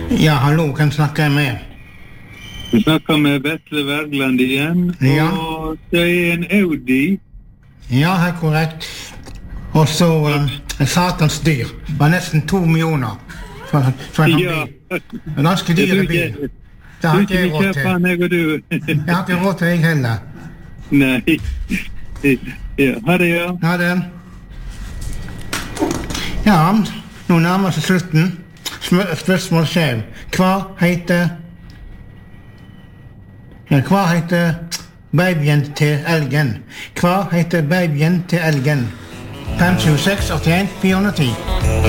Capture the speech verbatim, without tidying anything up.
Ja, hallo, hvem snakker jeg med? Du snakker med Vetle Wergeland igjen, Ja. og det er en Audi. Ja, helt korrekt. Og så um, en satans dyr. Det var nesten to millioner for, for en Ja. bil. En ganske dyr bil. Det har ikke jeg råd til. Kjøper meg og du. Jeg har ikke råd til deg heller. Nei. Ja, ha det, ja. Ja, det. Ja, nå nærmer seg slutten. Sm- Spørsmål selv. Hva heter... Ja, hva heter babyen til elgen? Hva heter babyen til elgen? fem sju seks åtte en fire ti